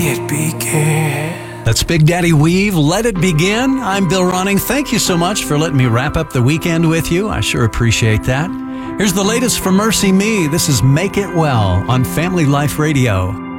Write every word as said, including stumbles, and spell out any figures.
It began. That's Big Daddy Weave, Let It Begin. I'm Bill Ronning. Thank you so much for letting me wrap up the weekend with you. I sure appreciate that. Here's the latest from Mercy Me. This is Make It Well on Family Life Radio.